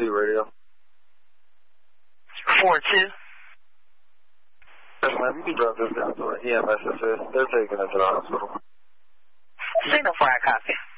4-2 radio. 4-2? Yes, ma'am. You can drop this down to an EMS assist. They're taking us to the hospital. Signal fire, copy.